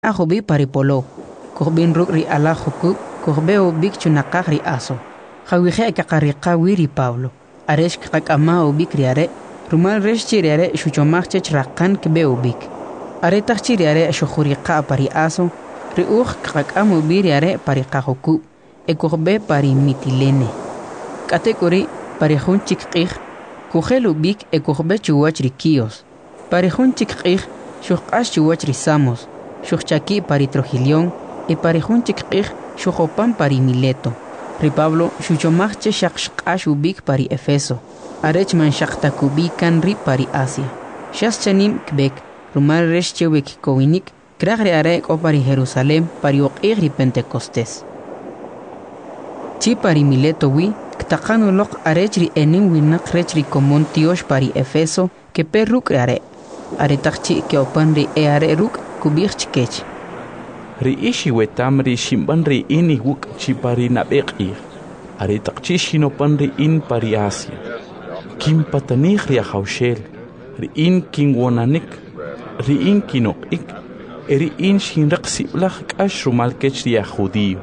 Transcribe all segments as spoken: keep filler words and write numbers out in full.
Ahobi paripolo, Corbin Rugri ala Huku, Corbeo Big Chunakari Aso, Hawihe Kakariqa Wiri Pablo, Aresh Kakama Ubikriare, Rumal Reshiriare Shuchomach Rakan Kbeubik, Aretachiriare Shuhuriqa Pari Aso, Riuch Kakamu Biriare Parikahuku, Ecorbe Pari Mitilene, Category Parihun Chikir, Kujelu Bik Ecorbe Chuachri Kios, Parihun Chikir, Shukash Chuachri Samos. Shuchaki pari Trojilión y parejun chiquij shujopan pari Mileto. Ripablo shuchomachche shakshkashubik pari Efeso. Arechman shaktakubikan ri pari Asia. Shaschanim kbek rumal reshchewek kowinik kragre arek o pari Jerusalén pari oqigri Pentecostés. Chi pari Mileto wi ktakanu lok arechri enim winak rechri komon tiosh pari Efeso que perruk are. Aretachchi que opan ri e are ruk kubich chikech. Ri ishi wetam ri shimban ri ini wuk chi pari nabekir. Ari takchi shinopan ri in pari Asia. Kim patanih ri ahaushel. Ri in king wonanik. Ri in kinok ik. Eri in shinrak siblach kash rumal kech ri ahudiyo.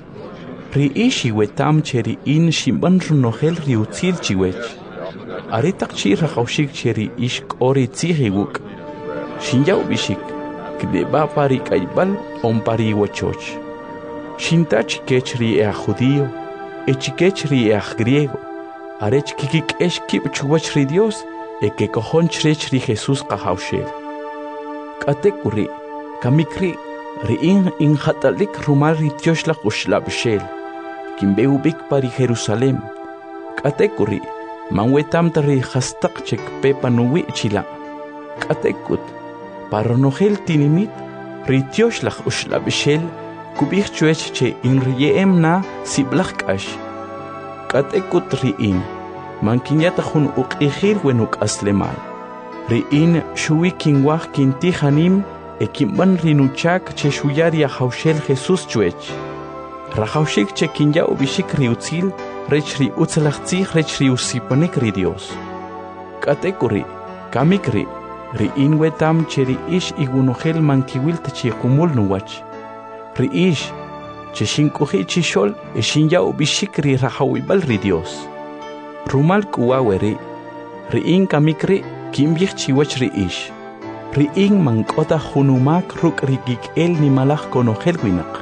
Ri ishi wetam cheri in shimban runohel ri utzil chiwech. Ari takchi rahaushik cheri ishk ori tsihi wuk. Shinjau bishik. Kdeba pari kaibal on pari wachoch. Shinta chikechri e judío, e chikechri e griego. Arech kikik esh kip chuwachri Dios, e que cojon chrechri Jesús kahaushel. Katekuri, kamikri, riin in hatalik rumal ritioshla ushlabshel. Kimbeubik pari Jerusalem. Katekuri, manwetam tari hastak chek pepa nuwi chila. Katekut. Paronogel tinimit, ritioslach ushlabishel, kubich chuech che in riem na siblachkash. Katekut riin, mankinyatahun ukihir wenuk aslemal. Riin shui kingwach kintihanim, ekimban rinuchak che shuyaria haushel Jesus chuech. Rahaushik che kinya ubishik riutzil, rechri utzalachtzich rechri usipanik ridios. Katekuri, kamikri. Riin wetam cheri ish igunohel mankiwil tachi kumul nuwach. Riish che shinkuhi chishol e shinya ubishikri rahawibal ri Dios. Rumal kuwaweri. Riin kamikri kimbich chiwach riish. Riin mankota hunumak ruk rigik el ni malach konohel winak.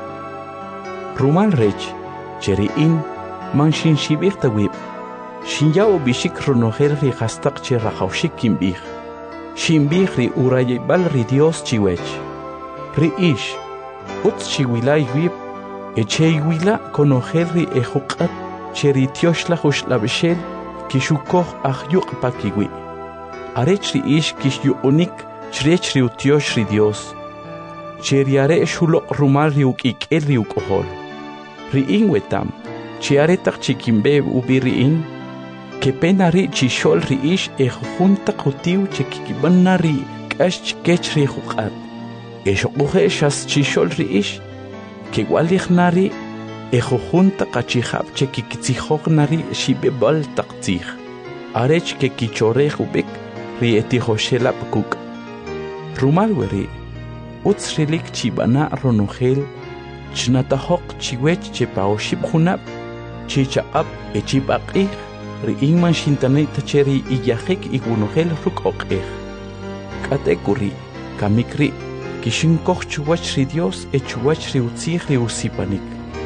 Rumal rech cheri in man shin shibich tawib. Shinya ubishik runohel ri hastak che rahawshik kimbich. Shimbihri urayibal ri Dios chiwech. Ri ish, ut chiwilay wib, e cheiwila konogel ri ejukat, cheri tioshla hushlabeshel, kishukoh ahyuk pakiwi. Arech ri ish kish yu unik, chrech ri utiosh ri Dios. Cheriare shulok rumal ri ukik el ri ukohol. Ri inwetam, chiaretak chikimbe ubiri in, que pena ri chishol ri ish e junta kutiu chekikibanna ri kash chikech ri jukat. E shokuhe shas chishol ri ish, que walich nari e junta kachihab chekikitzihok nari shibebal taktzih. Arech ke kichore hubek ri etihoshela pkuk. Rumal weri, utz rilik chibana ronogel, chnatahok chiwech chepaoshib hunab, chichaab e chibakih, Riin man shintanay tacheri iyahek igunohel ruk okeh. Katekuri, kamikri, kishinkoch chuwach ri Dios e chuwach ri utzih ri usipanik.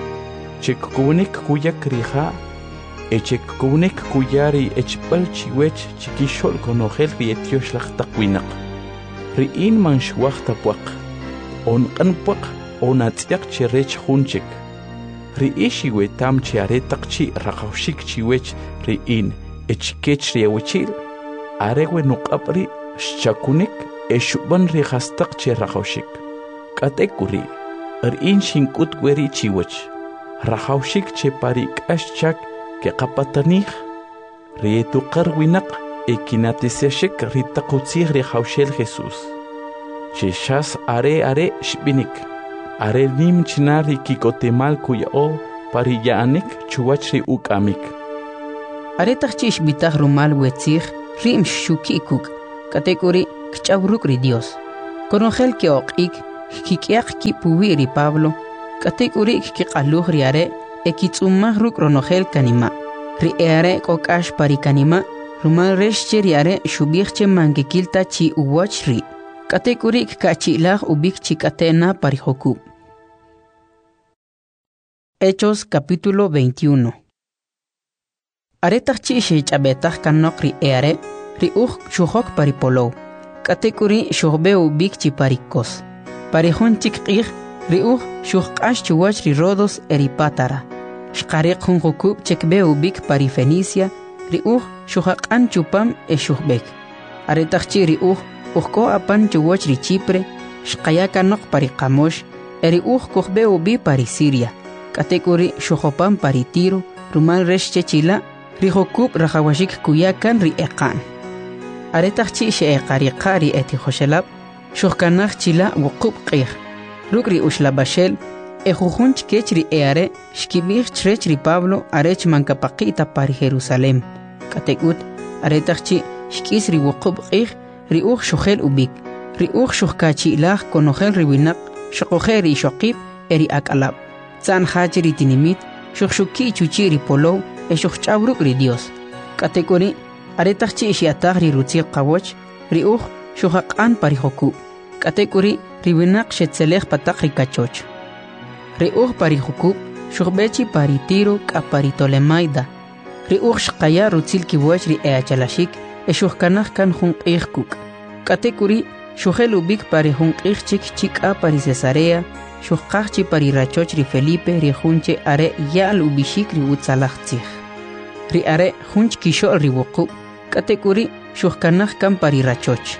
Chekkunik kuyak riha, e chekkunik kuyari echpal chiwech chikishol konohel ri etioslach takwinak. Riin man shwach tapuak, on kanpuak, on atziak cherech hunchek. Riishi wetam chiaretak chi rahaushik chiwech riin echkech riawechil arewe nukapri shakunik eshuban rihastak chi rahaushik. Katekuri riin shinkut gweri chiwech rahaushik che parik ashchak ke kapatanich rietu karwinak ekinatiseshik ritakutzih rihaushel Jesus. Cheshas are are shbinik. Are nim chinari kikotemal kuyao pariyaanik chuwachri ukamik. Are tachchish bitach rumal wetzich rim shukikuk. Katekuri kchabruk ri Dios. Conogel que oqik kikiaq ki puwi ri Pablo katek uri kiqaluj ri are ekitsumaj ruk ronogel kanima ri are kokash pari kanima rumal reshche ri are shubijche mangekilta chi uwach ri katek uri kachilaj ubik chikatena pari jokub. Hechos capítulo veintiuno. Aretaj chi shichabetaj kanok ri are ri uj shuhok pari polow katek uri shuhbe ubik chi parikos parihun chikqij ri uj shuhqash chuwach ri Rodos eri Pátara shqariq hun jokub chekbe ubik pari Fenicia ri uj shuhaqan chupam e shuhbek aretaj chi ri uj ujko apan chuwach ri Chipre shqaya kanok pari Qamosh eri uj kuhbe ubi pari Siria katek uri shuhopam pari Tiro rumal reshche chila ri jokub rajawashik kuyakan ri eqan aretaj chi she eqariqa ri eti joshelab shuhkanaj chila wuqub qij ruk ri ushlabashel e jujun chkech ri eare shkibij chrech ri Pablo arech mankapaqita pari Jerusalem katekut aretaj chi shkis ri wuqub qij ri uj shuhel ubik ri uj shuhkachilaj konojel ri winaq shoqoje ri shoqib eri akalab tzan hach ri tinimit shuhshuki chuchi ri polow e shuhchabruk ri Dios katekuri aretaj chi shiataj ri rutzi qawoch ri uj shuhaqan pari jokub katekuri ri winaq shetzelej pataq ri kachoch ri uj pari jokub shuhbechi pari Tiro ka pari Tolemaida ri uj shqaya rutzil kiwach ri eachalashik e shuhkanaj kan jun qij kuk katekuri shuhel ubik pari jun qij chik chika pari Cesarea shuhqajchi pari rachoch ri Felipe ri junche are yal ubishik ri utzalaj tzij ri are junch kishol ri wuqub katekuri shuhkanaj kan pari rachoch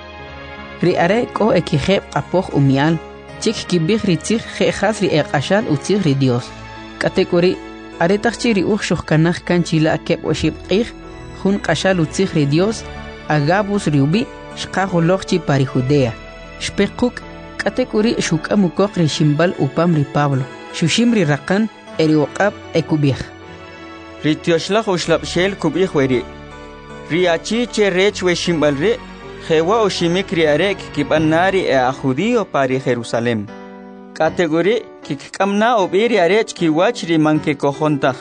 ri are ko ekijeb qapoj umial chik kibij ri tzij jejas ri eqashal utzij ri Dios katekuri aretaj chi ri uj shuhkanaj kan chila keb oshib qij jun qashal utzij ri Dios Agabus ri ubi shqajoloj chi pari Judea shpequk katekuri shuk'amukok ri shimbal upam ri Pablo shushim ri raqan eri uqab ekubij ri tioshla ushlabshel kubij weri ri achi che rech we shimbal ri jewa oshimik ri arek kibanari e a judío pari Jerusalem kategori kikkamna obiri arech kiwach ri manke kojontaj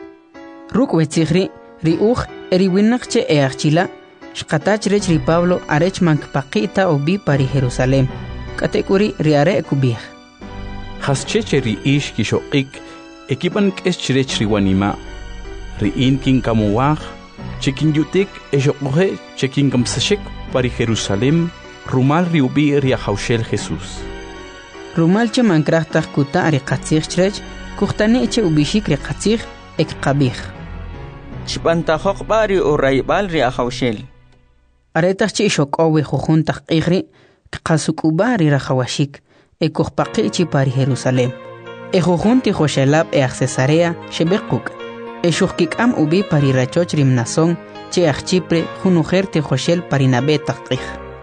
ruk wetzigri ri uj eri winaq che e achila shqatach rech ri Pablo arech mankpaqita obi pari Jerusalem kategori ri are kubij hascheche ri ish kishoqik ekipan k'eschrech ri wanima ri in kin kamuwaj chikin yutik eshoqoje chikin kamsashik pari Jerusalem rumal ri ubi ri haushel Jesús rumal che mankrahtaj kuta ri qatzij chrech kuhtani che ubishik ri qatzij ek qabij chpantajoq bari o raibal ri haushel aretaj chi shoqowe jujun taqijri qasukuba ri rajawashik e kuhpaqi chi pari Jerusalem e jujun ti joshelab e Cesarea shebequk e shuhkikam ubi pari rachoch ri Mnason che Chipre junujer te joshel pari nabe taqij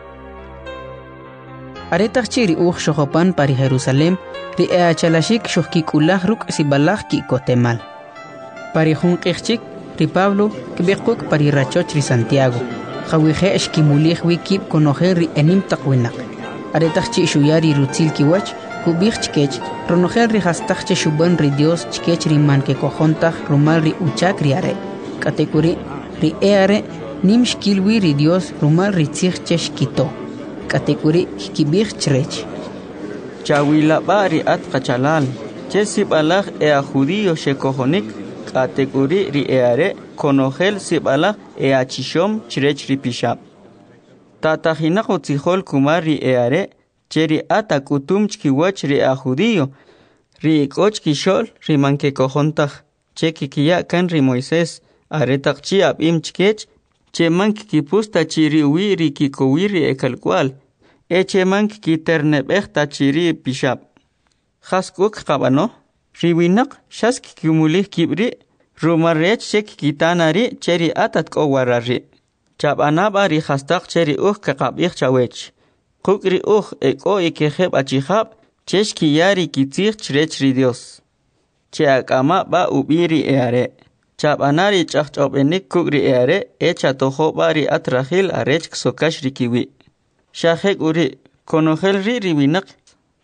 aretaj chi ri uj shohopan pari Jerusalem ri eachalashik shuhkikulaj ruk sibalaj ki kotemal pari jun qijchik ri Pablo kbequk pari rachoch ri Santiago khawije eshkimulij wikib konojer ri enim taqwinaq aretaj chi shuyari rutzil kiwach kubij chkech ronojer ri hastaj che shuban ri Dios chkech ri man ke kojontaj rumal ri uchak ri are katekuri ri eare nim shkilwi ri Dios rumal ri tzij che shkito katekuri kibij chrech chawila bari at qachalal che sibalaj e a judío shekojonik katekuri ri eare konojel sibalaj e a chishom chrech ri pishab tatajinaq utzijol kumar ri eare cheri ata kutum chkiwach ri a judío ri koch kishol ri manke kojontaj che kikiya kan ri Moisés aretaq chi abim chkech che mank kipusta chiri wiri kikowiri ekalkwal e che mank kiternebechta chiri pishab khaskuk qabano riwinaq shask kumulih kibri rumarech shek kitanari cheri atat kowarari chabanaba ri khastaq cheri uj kaqabih chawech qukri uj eko ikejeb achihab cheshki yari kitzig chrech ri Dios che akama ba ubiri eare chabanari chaqchobenik kugri eare echa tojo bari atrahil arech sokash rikiwi shahek uri konogel ri riwinaq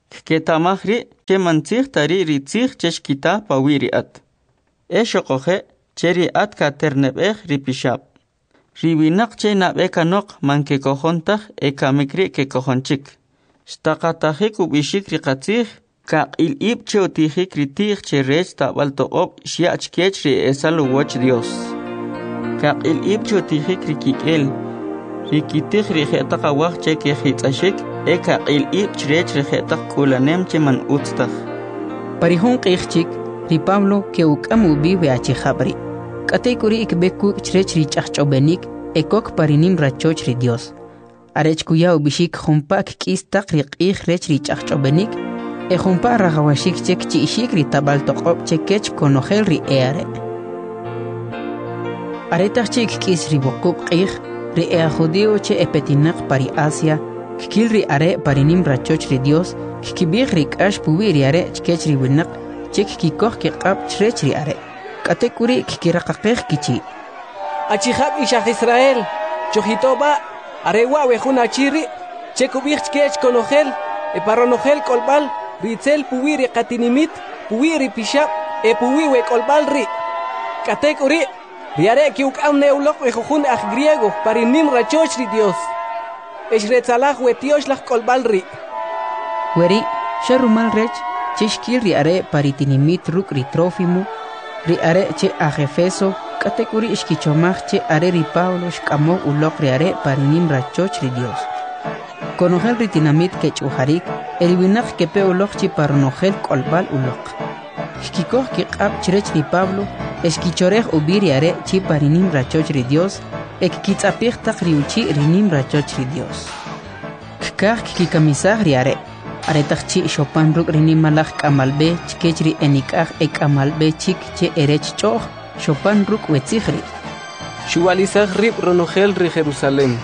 ketamahri che manzih tari ritzih cheshkita pawiri at. E shokoje cheri at katernebeh ripishab. Ribinak che nabekanok manke kohontah e kamikri ke kohonchik. Stakatahik ubishik rikatzih ka il ib che otihik ritih che rech tabal to'ob shiach kech ri esalo wach Dios. Ka il ib che otihik rikikel rikitih rijetak awak che ke hitzashik e ka il ib chrech rijetak kulanem che man utstah. Parihon qichchik ri Pablo ke ukamu biwe achi khabri. Kateikuri ikbeku chrech ri chachchobenik ekok parinim rachoch ri Dios. Arech kuya ubishik khumpak kistak ri qih rech ri chachchobenik e khumpa ragawashik chek chi ishik ri tabal toqob chekech konogel ri eare. Aretach chik kis ri bokuk qih ri ea judío che epetinak pari Asia kikil ri are parinim rachoch ri Dios kikibig ri kash puwi ri are chkech ri winak chek kikoh ke qab chrech ri are. Katekuri kikiraqaqih kichi. Achihab ishach Israel chojitoba arewa wejun achiri chekubich kech konogel e paronogel kolbal ritzel puwiri qatinimit puwiri pishab e puwiwe kolbal ri katekuri riare kiukam neulok wejun aj griego parinim rachoch ri Dios eshretzalah wetiosh laj kolbal ri weri sharumal rech chishkil riare paritinimit ruk ri Trófimo riare che aj Efeso katekuri ishkichomach che are ri Pablo shkamo ulok riare parinim rachoch ri Dios. Konogel ritinamit ke chuharik eribinak ke pe ulok chi paronogel kolbal ulok. Shkikoh ki qab chrech ri Pablo eshkichorech ubir riare chi parinim rachoch ri Dios ek kitzapich tak riuchi rinim rachoch ri Dios. Kkah ki kamisah riare aretach chi shopan ruk rinim malach kamalbe chkech ri enikah ek amalbe chik che erech choch Chopin ruk wetzihri. Shualizah rib ronogel ri Jerusalem.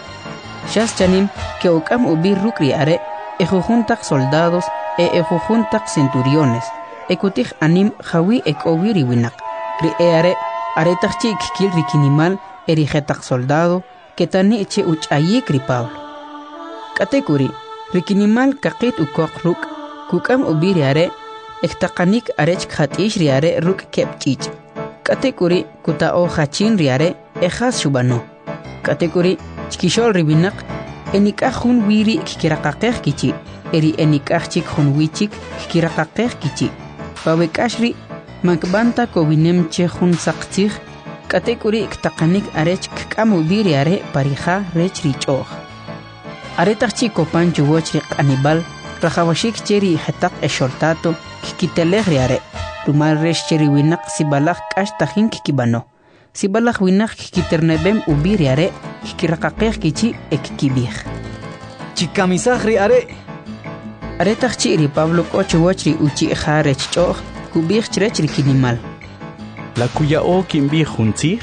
Shas chanim que okam ubir ruk ri are ejujuntak soldados e ejujuntak centuriones. Ekutich anim jawi ek obiri winak. Ri eare aretach chi kikil ri kinimal erijetak soldado que tani che uchayik ri Pablo. Katekuri ri kinimal kakit ukok ruk kukam ubiri are ektakanik arech khatish ri are ruk kepchich. Katekuri kuta o hachin riare ejas shubano. Katekuri chkishol ribinak enikah hun wiri kikirakakeh kichi. Eri enikah chik hun wichik kikirakakeh kichi. Pawekashri makbanta kowinem che hun sakchich. Katekuri ktakanik arech kkamu biriare parija rech richoh. Aretach chiko pancho wochri kanibal rajawashik cheri hetak esholtato kikiteleh riare. Rumal resh cheri winak sibalak kash tahin kikibano. Sibalak winak kikiternebem ubiri are kikirakakeh kichi ek kibih. Chikamisahri are. Aretach chiri Pablo kocho wachri uchi ejarech choh kubih chrechri kinimal. La kuya o kimbih huntzih?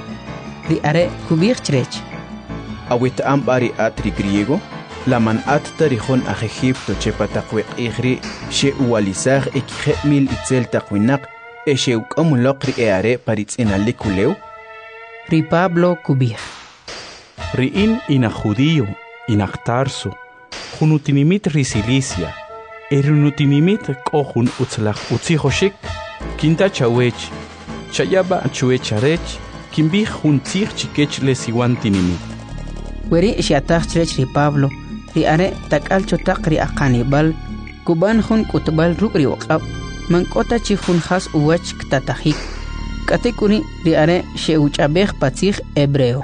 Ri are kubih chrech. Awit ambari atri griego. Laman at tarihon a Egipto chepatakwek igri she ualizar ekijemil itzel takwinak e she ukamulokri eare paritz inalikuleu. Ri Pablo kubih. Riin ina judío, ina Tarso, junutinimit risilicia, erunutinimit kohun utzlach utzihoshik, kinta chawech, chayaba chuecharech, kimbih juntzich chikech lesiwantinimit. Weri shiatach chrech ri Pablo. Ri are takal chotak ri akanibal kuban hun kutbal ruk ri waqab man kota chi hun khas uwach ktatahik katekuri ri are sheuchabej patzig hebreo.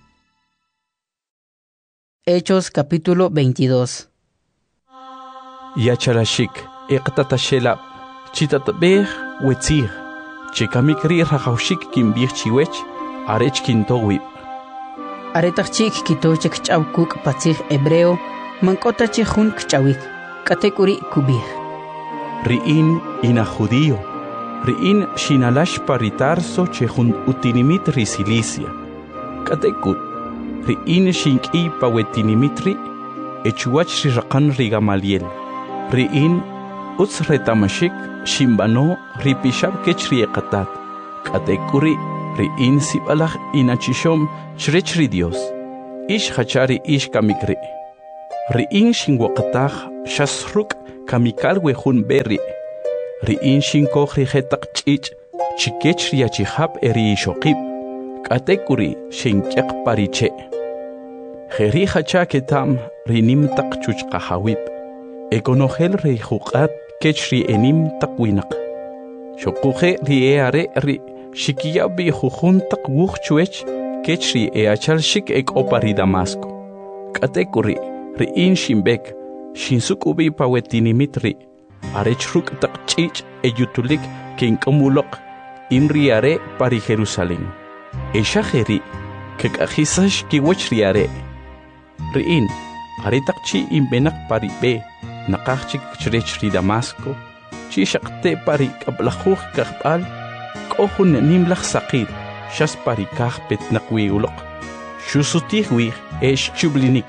Hechos capítulo veintidós. Yachalashik iqtatashela chitatbej wetzig chikamikri rajawshik kimbih chiwech arech kintowib. Aretach chik kitochek chawkuk patzig hebreo mankota chi hun kchawik katekuri kubih. Riin ina judío, riin shinalash paritarso che hun utinimit risilicia. Katekut, riin shinki pawetinimitri, echuach rirakan rigamaliel. Riin utz retamashik shimbano ripishab kechriekatat. Katekuri riin sibalach inachishom chrechri Dios. Ish hachari ish kamikri. Riin shinwakatach shasruk kamikal wejun berri. Ri in shinkoj ri jetak ch'ich, chikech ri achihab eri shokib, katekuri shinkyaq pariche. Jeri hacha ketam ri nim tak chuch kahawib. Ekonogel ri jukat kech ri enim tak winak. Shokuje ri eare ri shikiyabi jujun tak wuch chuech kech ri eachal shik ek opari Damasco. Katekuri ri in shimbek shinsuk ubi pawetinimit ri. Arechruk tak chich eyutulik kin kamulok in riare pari Jerusalén. Esha jeri kekajisash kiwach riare. Riin aretak chi imbenak pari be nakachik chrech ri Damasco. Chi shakte pari kablajuj kakbal kohun nimlach sakir shas pari kaj petnakwi ulok. Shusutihwi esh chublinik.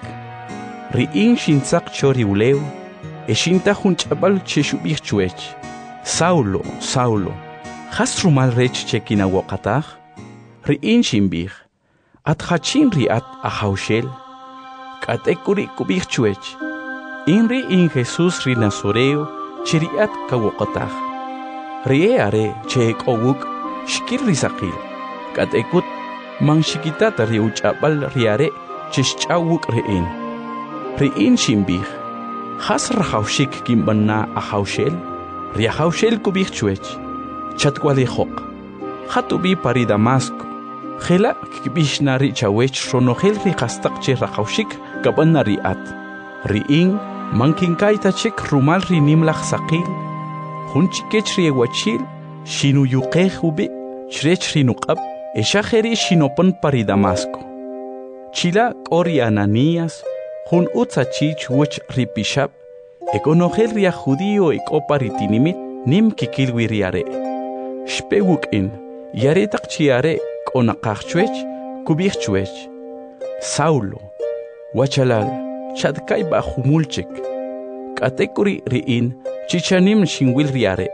Riin shinsak chori uleu. Eshinta junchabal cheshubich chuech. Saulo, Saulo. Hasrumal rech chekina wokatach. Riin shimbich. At hachin riat ahaushel. Katekuri kubich chuech. Inri in Jesus ri Nazoreo chiriat kawokatach. Rie are chek owuk shkir risakil. Katekut mang shikitata ri uchabal riare cheshchawuk rein. Riin shimbich. Has rahaushik kimbanna ahaushel, riahaushel kubich chuech, chatwali hok, hatubi pari Damasco, Hela kibishnari chawech ronogel ri hastak che rahaushik kabanna riat, riing mankinkaita chek rumal ri nimlach sakil, hunchikech ri ewachil, shinu yuqeh ubi, chrech ri nuqab, eshajeri shinopon pari Damasco. Chila kori Ananías, Hun utzachich wuch ripishab, ekonogel ria judío ekoparitinimit nim kikilwi riare. Shpewuk in, yaretak chiare konakachchuech, kubirchuech. Saulo, wachalal, chadkai bajumulchek. Katekuri riin, chichanim shinwil riare.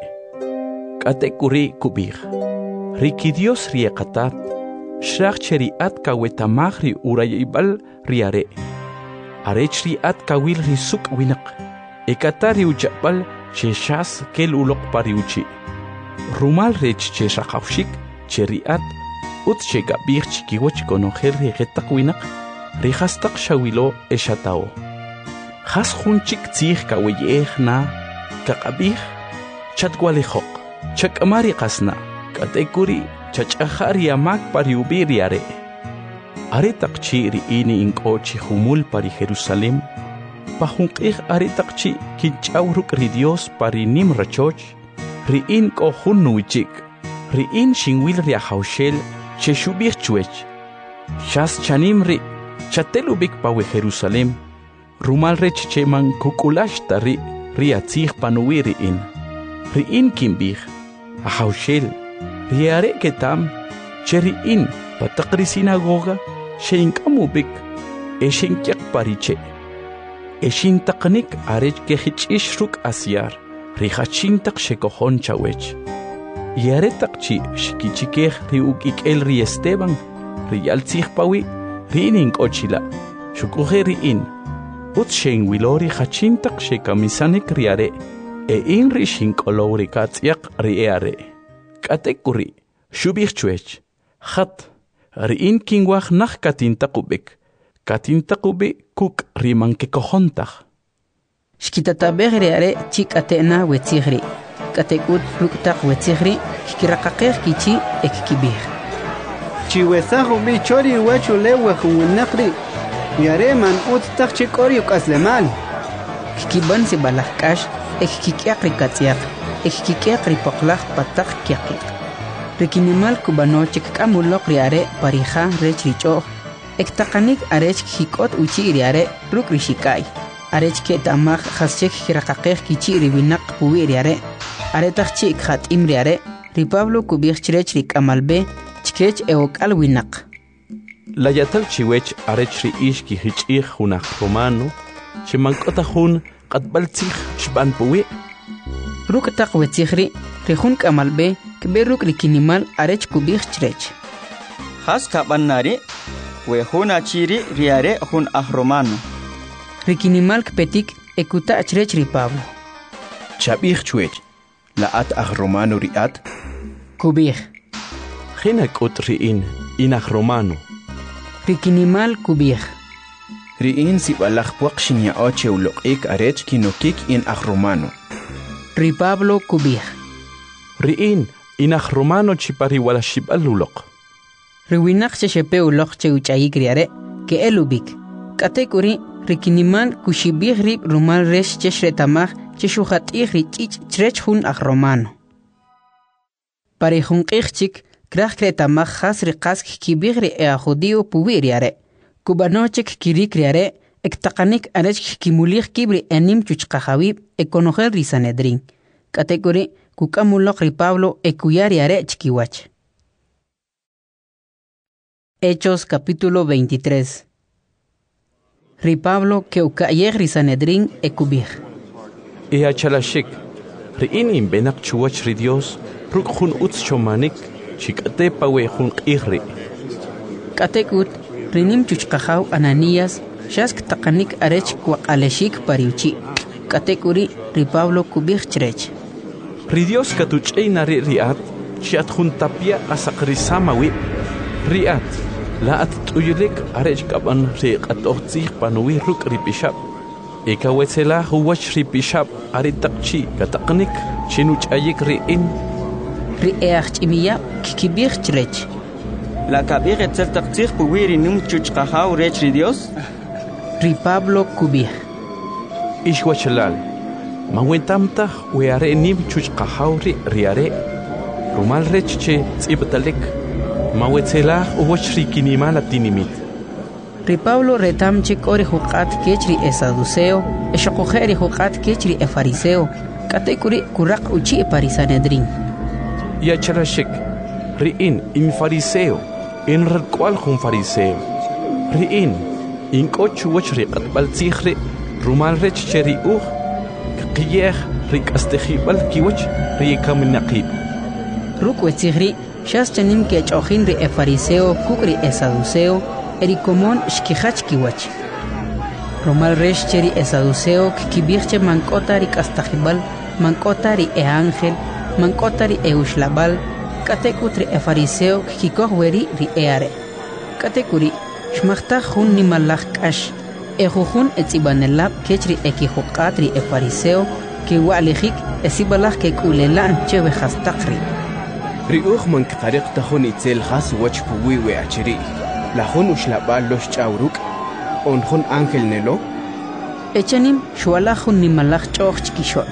Katekuri kubir. Rikidios riekatat, shrachcheri at kawetamagri urayibal riare. Arechri at kawil risuk winak. Ekatari uchapal cheshas kel ulok pariuchi. Rumal rech cheshakawshik cheriat ut chegabir chikiwach konogel regetak winak. Rihastak shawilo eshatao. Has hunchik tzih kaweyeh na kakabih chatwalehok. Chakamari kasna katekuri chachahari amak pariubiriare. Aretakchi riini inkochi humul pari Jerusalem, pahunqih aretakchi kinchawruk ri Dios pari nim rachoch, riin kohun nuichik, riin shinwil riahaushel, cheshubich chuech, shas chanim ri, chatelubik pawe Jerusalem, rumal rech cheman kukulash tari, riatzih panuwi riin, riin kimbich, ahaushel, riare ketam, cheriin, patakri sinagoga, Shinkamubik, Eshinkyak pariche. Eshintaknik arech kehichishruk asiar, Rihachintak shekohon chawech. Yaretakchi shikichikeh riukik el ri Esteban, Rialtzih pawi, Rining ochila, Shukuje riin, Utshen wilori hachintak shekamisanik riare, E in rishinkolori katziak riare. Katekuri, Shubirchuech, Hat. Riin kingwach nach katintakubik, katintakubi kuk riman kekohontach. Shkitataber reare chik atena wetzihri, katekut ruktak wetzihri, kirakakeh kichi ekkibir. Chiwezahu bichori wachu lewe huwinakri, yare man ut tak chikoriuk aslemal. Kikiban si balakash, ekkikiakri katziak, ekkikiakri poklach patak kiakik. Rikinimal kubano chikkamulok riare parija rech richo. Ektakanik arech hikot uchi riare ruk rishikai. Arech ke tamach haschek hirakakeh kichi ribinak puwi riare. Aretach chik hat im riare. Ripablo kubich rech rikamalbe chikech eokal winak. La yatal chiwech arech ri ishki hichih hunak romano. Chimankota hun katbaltzich shban puwi. Ruk tak wetzihri rihun kamalbe. Kberuk rikinimal arech kubich chrech. Has kabannari, we huna chiri riare hun ahromano. Rikinimal kpetik ekuta chrech ri Pablo. Chabij chuech. La at ag romano riat. Kubij. Hinak ut riin, inag romano. Rikinimal kubij. Riin si balak puak shinya oche ulok ik arech kinokik in ag romano. Ri Pablo kubij. Riin, inag romano chipari wala shibalulok. Riwinak chechepe ulok che uchayik riare, ke elubik. Katekuri rikinimal kushibij rib rumal resh cheshretamaj cheshuhat ri chich chrech hun ag romano. Pari hun ichchik krach kretamaj has riqask kibij ri ea judio puwi riare. Kubanochik kirik riare, ektakanik arech kimulich kibri enim chuchkajawib ekonojel ri Sanedrin. Katekuri kukamulok ri Pablo ekuyari are chikiwach. Hechos capítulo veintitrés. Ri Pablo que ukayeg ri Sanedrin ekubij. Ea chalashik, riin benak chuwach ri Dios, ruk hun uts chomanik, chikate pawe hun qihri. Katekut rinim chuchkajaw Ananías, shask takanik arech kwaqaleshik pariuchi. Katekuri ri Pablo kubij chrech. Ri Dios katuch'ey nari riat, chiat hun tapia asakrisama wi. Riat, la at tuyulik arech kaban ri qatoqtzih panuwi ruk ri pishab. Eka wetzela huwach ri pishab ari takchi kataqnik chinuch'ayik riin. Ri eachch'imiya kikibij chrech. La kabij etzel taqtzih puwiri num chuchqajaw rech ri Dios. Ri Pablo kubij. Ishwachalal, mawentamtaj weare nim chuchqajaw ri riare. Rumal rech che tzibtalek. Mawetzelaj uwach ri kinimal atinimit. Ri Pablo retamchik ori huqat kechri e saduceo, e shokojeri huqat kechri e fariseo, katekuri kurak uchi e parisanedrin. Ya charashik, riin in fariseo, in radkwal hun fariseo. Riin, in kochu wach ri qatbaltzihri, rumal rech cheri uj, qiyeh ri kastejibal kiwach ri kaminaqib. Ruk wetzihri, shas chanim kech ojin ri e fariseo kukri e saduceo, eri komon shkihach kiwach. Rumal rech cheri e saduceo kikibirche mankotari kastajibal, mankotari e ángel, mankotari e ushlabal, katekutri e fariseo kikikohweri ri e are. Katekuri, shmachta hun nimalach kash, e jujun e tzibanelab kechri e kihuqatri e fariseo, ki wa'lijik e sibalach ke kulelan chewe hastakri. Riuj man kqariq tahun itzel has wach puwi we achiri. La hun ushlabal los chawruk, on hun ángel nelo. Echanim shualajun nimalach choch chkishol.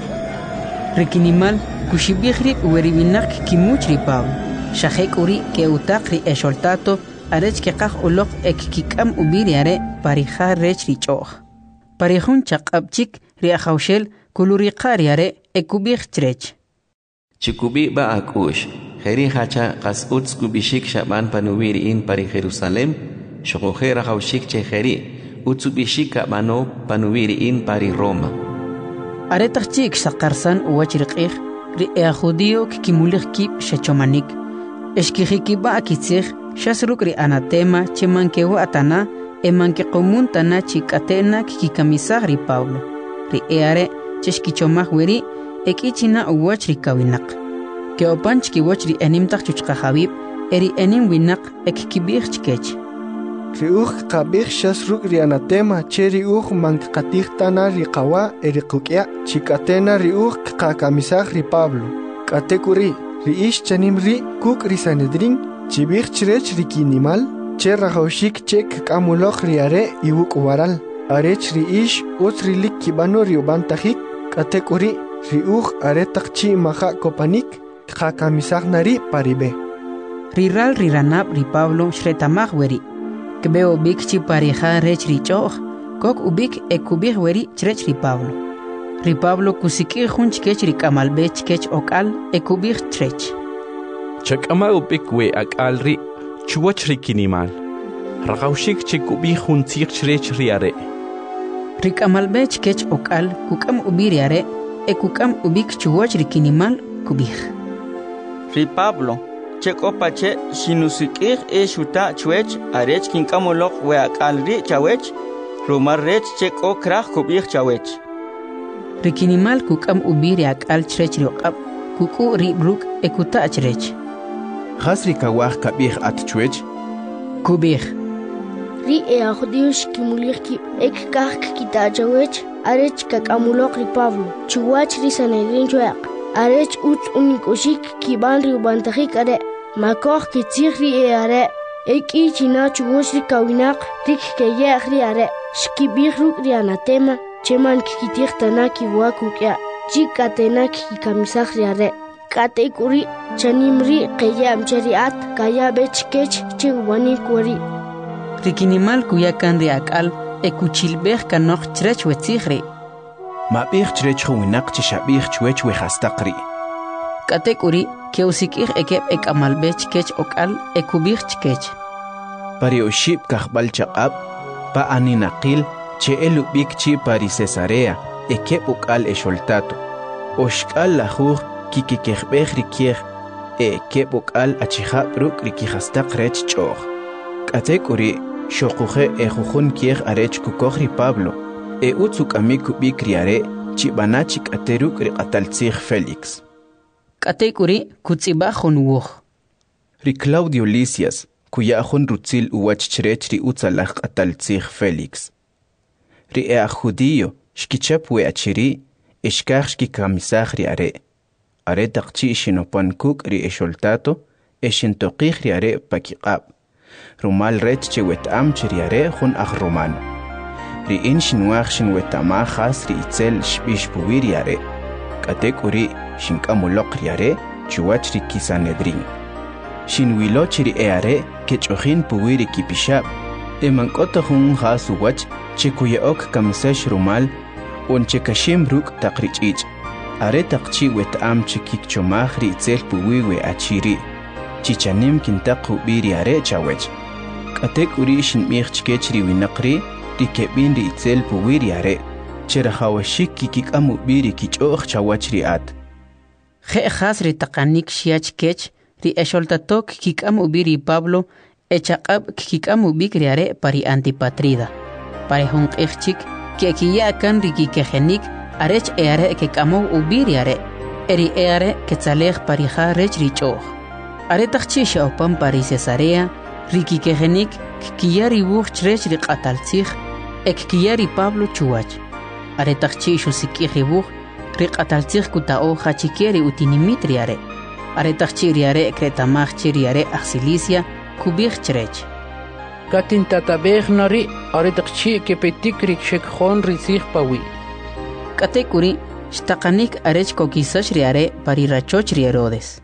Rikinimal kushibijri ueribinak kimuchri Pablo. Shahek uri ke utakri e sholtato arech ke qaj ulok ek kikam ubiri are parija rech ri choch. Parijun chaqabchik ri ajawshel kuluriqari are ekubij chrech. Chikubi ba akush. Jeri hacha qas uts kubishik shaban panuwiri in pari Jerusalem, shokojera haushik che jeri, utsubishika mano panuwiri in pari Roma. Aretachik sakarsan uwachriqih, ri ea judio kikimulich kip shechomanik. Eshkijikiba akitzih, shasruk ri anatema chemankewa atana, emanke komun tana chikatena kikikamisah ri Pablo. Ri eare cheshkichomah weri, ekichina uwachri kawinak. Que opanch ki wachri enim tak chuchka habib, eri enim winak ek kibir chkech. Riuj kabir shasruk ri anatema, che riuj mankatih tana ri kawa eri kukya, chikatena riuj kakamisah ri Pablo. Katekuri, ri ish chanim ri kuk ri Sanedrin, chibir chrech ri kinimal, che rahaushik chek kamulok ri are iwuk waral. Arech ri ish utri lik kibano ri ubantahik, katekuri, riuj aretak chi maha kopanik, kakamisah nari paribe. Riral riranab ri Pablo shretamah weri. Kbeo bik chi parija rech ri choch, kok ubik ekubih weri chrech ri Pablo. Ri Pablo kusiki hun chkech ri kamalbe chkech okal ekubih chrech. Chakama ubik we akal ri chuwach ri kinimal. Ragaushik chikubih hun tzich chrech ri are. Ri kamalbe chkech okal kukam ubiri are, ekukam ubik chuwach ri kinimal kubih. Ri Pablo, cheko pache sinusikir e shuta chwech arech kinkamolok we akalri chawech, rumar rech cheko krach kubich chawech. Rikinimal kukam ubiri akal chrech riqab kuku ribruk ekuta chrech. Hasri kawah kabih at chwech. Kubih. Ri e ajudius kimulir ki ek kahk kitajawech arech kakamulok ri Pablo. Chuwach ri sanedrin chuak. Arech ut unikoshik kiban ri ubantajik are. Makoh kitzir ri e are. Ek i china chuwosh ri kawinak rik keye ri are. Shkibir ruk ri anatema. Cheman kikitir tanaki wakukya. Chikatena kikamisah ri are. Kate kuri chanimri kaya amchariat kaya bechkech chiwani kuri. Rikinimal kuyakan ri akal ekuchilbeh kanok chrech wetzihri. Mabih chrech huinak chishabih chwech wehastaqri. Kate kuri keusikih ekep ekamalbech kech okal ekubih chkech. Pari oshib kahbal chaqab pa aninaqil che elubik chi pari Cesarea ekep okal esholtato. Oshkal lahuj kikikehbeh rikieh e ekep okal achihab ruk rikihastaq rech choh. Kate kuri shokuhe e jujun kieh arech kukohri Pablo e utsuk amiku bikriare chibanachik ateruk riqataltzih Felix. Kate kuri kutzibahun wuh. Ri Claudio Lisias kuyahun rutzil uwach chrech ri utsalach ataltzih Felix. Ri e judío shkichap we achiri ishkach shkikamisah ri are. Are taqchi shinopan kuk ri esholtato eshintoqih ri are pakiqab. Rumal rech che wetam chiriare jun ach romano. Ri in shinwach shin wetama khas ri itzel shbish puwiriare. Katek uri shinkamulok riare chuwach ri kisanedrin. Shin wilo chiri eare kechohin puwiri kipishab. Eman kota jun khas uwach che kuyeok kamisesh rumal on che kashim ruk taqrich ich. Are taqchi wetam che kikchomach ri itzel puwiwe achiri. Chichanim kintaqu biri are chawech. Katek uri shin michkech ri winaqri ri kebin ri itzel puwiri are. Chera hawashik kikik amu biri kichoch chawach ri at. Khe khas ri taqanik shiach kech ri esholtatok kik amu biri Pablo echaqab kik amu bikri are pari antipatrida. Pari hung ichchik ke kiya kan ri kikehenik arech eare ke kamo ubiri are. Eri eare ketzalej pari ha rech ri choch. Aretachchi shaupan pari Cesarea, riki kegenik, kiyari buch chrech ri qataltzich, ek kiyari Pablo chuach. Aretachchi shusikih buch, ri qataltzich kutao hachikeri utinimit riare. Aretachchi riare kretamach chiriare axilicia, kubich chrech. Katin tatabeh nari, aretachchi kepetik rik shekhon rizich pawi. Katekuri, shtakanik arech kokisash riare pari rachoch rierodes.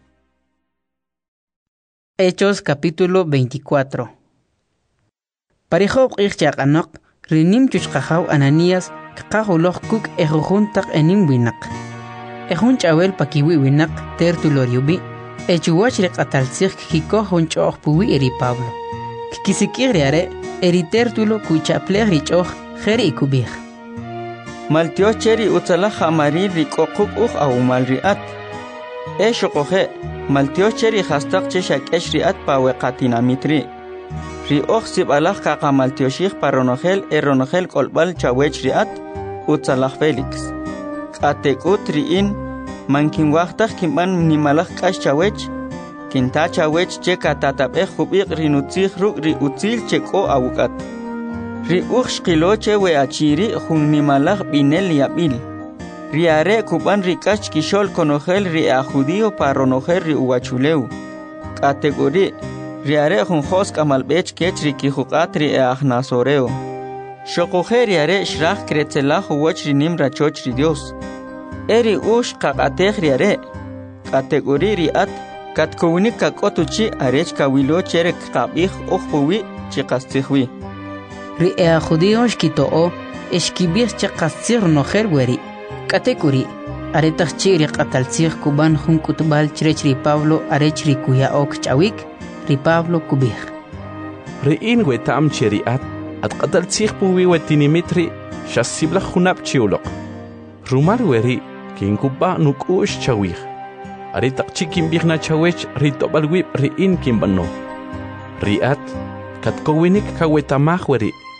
Hechos capítulo veinticuatro. Parijob ichchakanok, rinim chuchkajaw Ananías, kakahuloh kuk ejujuntak enim winak. Ejun chawel pakiwi winak, tertulo riubi, echuwach rekatalzich kikoh hunchoh puwi eri Pablo. Kikisikiriare, eri tertulo kuchapleh richoh, jeri ikubih. Maltio cheri utzala jamari rikokuk uj awumal riat. Esho kohe. Maltio cheri hastaq cheshak esh riat pa weqatinamitri. Ri oxsib alaj kaqa maltio shih paronogel eronogel kolbal chawech riat utzalaj Felix. Katekut riin mankin waqtaq kimban nimalaj kash chawech kinta chawech che katatabej hubiq rinutzih ruk ri utzil cheko awukat. Ri uj shqiloche we achiri jun nimalaj binel yabil. Riare kuban rikach kishol konogel ri a judío paronogel ri uwachuleu. Kategori riare jun jos kamalbech kech ri kijuqat ri a nasoreo. Shokoje riare shrach kretzelaj uwach ri nim rachoch ri Dios. Eri ush kakatej riare. Kategori ri at katkowinik kakotuchi arech kawilo cherek kabij ojpuwi chikastihwi. Ri a judío shkitoo eshkibih chikastir nogel weri. Katekuri, aretach chiri qataltzich kuban jun kutbal chrech ri Pablo arech ri kuya ok chawik, ri Pablo kubih. Ri in wetam chiri at, at qataltzich puwi wetinimitri, shasibla junab chiulok. Rumar weri, kin kuba nuk ush chawik. Aretach chikin bihna chawech ri tobal wip ri in kimbano. Ri at, katkowinik kawetamach weri.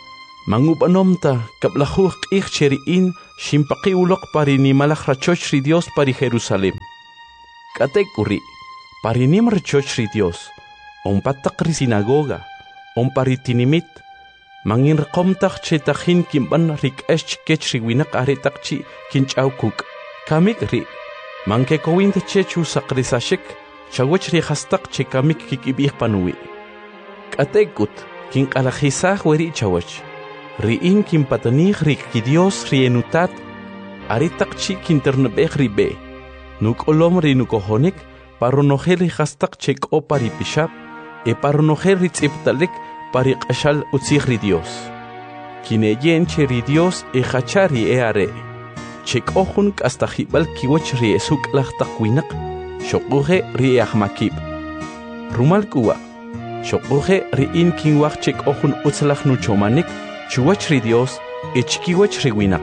Mangupanomta kablajuj q'ij cheri'in ximpaqi uloq pari nimalaj rachoch ri Dios pari Jerusalem. K'atek uri, pari nim rachoch ri Dios, onpataq ri sinagoga, onpari tinimit, mangin riqomtaj chetajin kimban rik'ex chikech ri winaq aretaq chi kinch'aw kuk'. Kamik ri, mankekowinta chechu saqrisashik, chawach ri hastaq che kamik kikib'ij panuwi. K'atekut, kinq'alajisaj weri chawach. Ri'in kinpatanij rik ki Dios ri enutat, aritaq chi kinternab'ej ri be. Nuk'olom ri nukojonik, paronojel ri hastaq che k'o pari pixab, e paronojel ri tz'ibtalik pari q'axal utzij ri Dios. Kineyen che ri Dios e hachar ri e are. Che k'o jun k'astajib'al kiwach ri esuk'laj taq winaq, xoquje ri e ajmakib. Rumal k'uwa, xoquje ri'in kinwaj che k'o jun utzlaj nuchomanik, chuwach ri Dios e chikiwach ri winaq.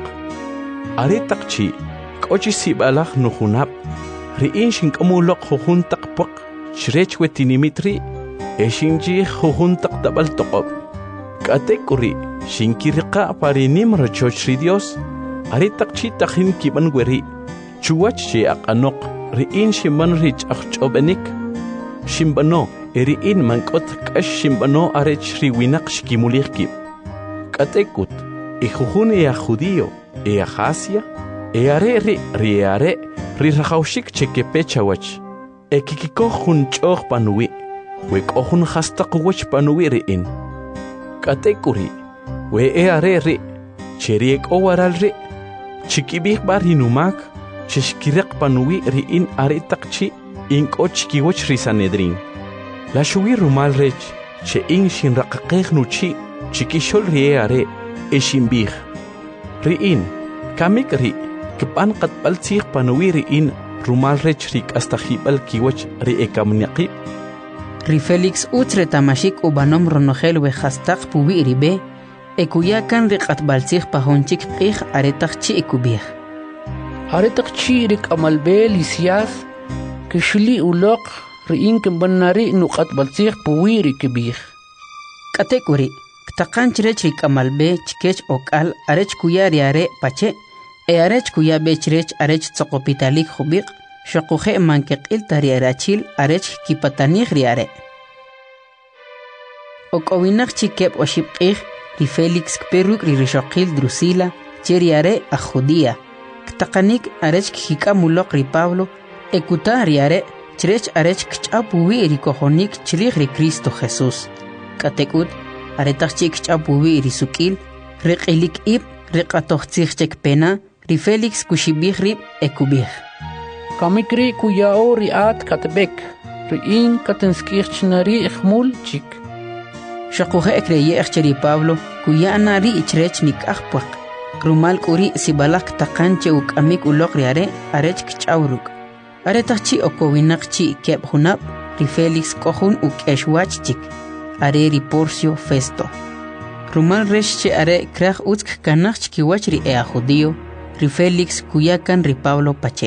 Aretaq chi, k'ochi sib'alaj nujunab, ri'in xink'amuloq jujun taq puq, chrech we tinimit ri, e xinchij jujun taq tab'al toqob. K'atek uri, xinkiriqa pari nim rachoch ri Dios, aretaq chi tajin kiban weri, chuwach chi aq'anoq, ri'in ximban ri ch'aqch'obenik, ximbano, e ri'in mank'ot k'ax ximbano arech ri winaq xkimulij kib. K'atekut, e jujun e a judío, e a Asia, e are ri, ri e are, ri rajawxik chekepe chawach, e kikikoj jun ch'oj panuwi, we k'o jun hastaq wach panuwi ri'in. K'atekuri, we e are ri, cheri e k'o waral ri, chikib'ij bar hinumak, chexkiriq panuwi ri'in aretaq chi, in k'o chikiwach ri Sanedrin. La xuwi rumal rech, che in xinraqaqej nuchi, chikixol ri e are, e xinbij. Ri'in, kamik ri, kib'an qatb'al tzij panuwi ri'in rumal rech ri k'astajib'al kiwach ri e kamniaqib. Ri Félix utz retamashik ubanom ronojel we hastaq puwi ri be, e kuyakan ri qatb'al tzij pajonchik q'ij aretaq chi e kubij. Aretaq chi ri k'amalbe lisias, kixli uloq ri'in kimbanari nuqatb'al tzij puwi ri kibij. K'atek uri, ktaqan chirech ri k'amalbe chikech ok'al arech kuya ri are pache, e arech kuya be chirech arech tzoqopitalik jubiq, xoquje mankeq'il tari arachil arech kipatanij ri are. Ok'owinaq chikeb oxib q'ij, ri Félix kperuk ri rixoqil Drusila, che ri are a Judía. Ktaqanik arech kik'amuloq ri Pablo, e kuta ri are, chirech arech kch'apuwi ri kojonik chirij ri Cristo Jesús. K'atekut, aretaq chi kch'apuwi ri suk'il, ri q'ilik ib, ri q'atojtzij chek pena, ri Félix kuxibij rib e kubij. Kamikri kuyao ri at katbek, ri'in katenskij chnari ijmul chik. Xoquje ekreye'ej che ri Pablo, kuya'na ri ichrech nik'aj puaq, rumal k'uri sibalaj ktaqan che uk'amik uloq ri are, arech kch'aw ruk'. Aretaq chi okowinaq chi keb junab, ri Félix k'ojun uk'ex wach chik, are ri Porcio Festo. Rumal rex che are kraj utzk kanaj chkiwach ri e a judío, ri Félix kuyakan ri Pablo pache.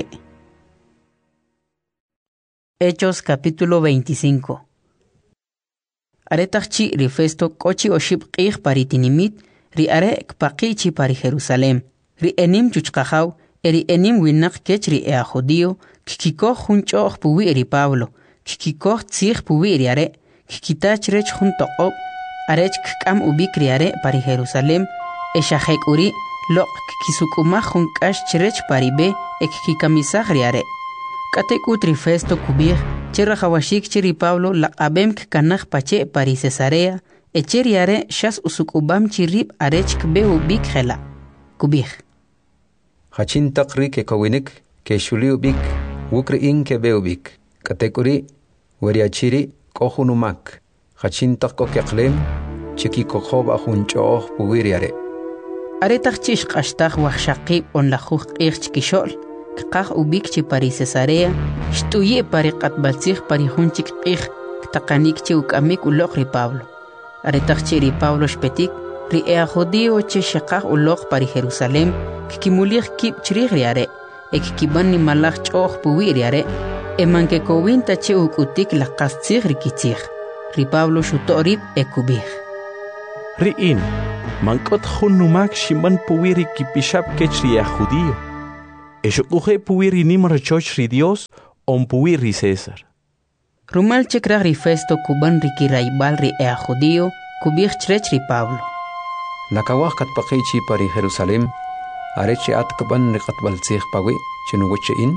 Hechos capítulo veinticinco. Aretaq chi ri Festo k'ochi oxib q'ij pari tinimit, ri are kpaqi chi pari Jerusalem, ri enim chuchqajaw, e ri enim winaq kech ri e a judío, kikikoj jun ch'oj puwi ri Pablo, kikikoj tzij puwi ri are, kikitach rech jun toqob, arech kk'am ubik ri are pari Jerusalem, e xajek uri, loq kikisuk'umaj jun k'ax chirech pari be, e kikikamisaj ri are. K'atekut ri Festo kubij, che rajawashik che ri Pablo laq'abem kkanaj pache pari Cesarea, e che ri are xas usuk'ubam chi rib arech kbe ubik jela. Kubij. Hachin taqri ke kowinik, ke shuli ubik, wukri in ke be ubik. K'atekuri, weriachiri, kojunumak. Hachin taqko keqlem, chiki kojob ajun ch'oj puwiri are. Aretaq chi xq'axtaj wajxaqib on lajuj q'ij chikixol, kqaj ubik chi pari Cesarea, xt'uyi pari q'atbaltzij pari jun chik q'ij, ktaqanik chi uk'amik uloq ri Pablo. Aretaq chi ri Pablo xpetik, ri e a judío chi xaqaj uloq pari Jerusalem, kikimulij kib chirij ri are, e kikiban nimalaj ch'oj puwi ri are, e mankekowinta chi uk'utik laqastzij ri kitzij. Ri Pablo xuto'rib e kubij. Ri'in, mankot hun numak shimban puwiri kipishap kechri a judío. Eshokuhe puwiri nimar chochri Dios on puwiri César. Rumal chekra rifesto kuban riki raibal ri a judío kubich trechri Pablo. La kawah kat paqichi pari Jerusalem, areche at kaban riqat balzih pawi, chinuguche in.